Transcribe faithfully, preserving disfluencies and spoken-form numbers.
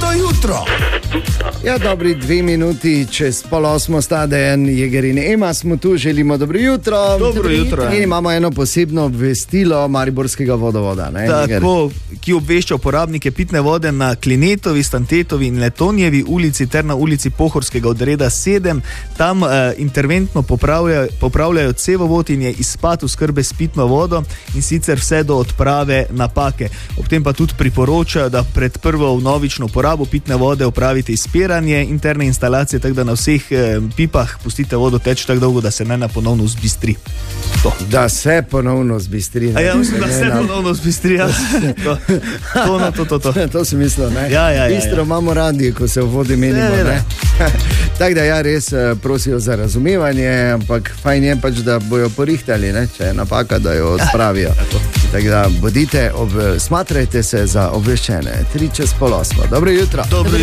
jutro. Ja, dobri dve minuti, čez pol osmo sta Dejan, Jeger in Ema smo tu, želimo dobro jutro. Dobro jutro. In imamo eno posebno obvestilo Mariborskega vodovoda. Ne, Tako, ki obvešča uporabnike pitne vode na Klinetovi, Stantetovi in Letonjevi ulici ter na ulici Pohorskega odreda sedem. Tam eh, interventno popravljajo, popravljajo cevovod in je izpad oskrbe s pitno vodo, in sicer vse do odprave napake. Ob tem pa tudi priporočajo, da pred prvo vnovično uporabo pitne vode opravite izpiranje interne instalacije, tako da na vseh eh, pipah pustite vodo teči tako dolgo, da se ne ponovno zbistri. To. Da se ponovno zbistri. A ja, mislim, da se na... ponovno zbistri. Ja. To, to, no, to, to, to. to si mislil, ne? Ja, ja, ja, Istro ja. imamo radi, ko se v vodi menimo, ne? ne? Tako da ja, res prosijo za razumevanje, ampak fajn je pač, da bojo porihtali, ne? Če je napaka, da jo odpravijo. Ja, tako da bodite, ob... smatrajte se za obveščene. Tri čez pol osmo. Dobro jutro. Dobro.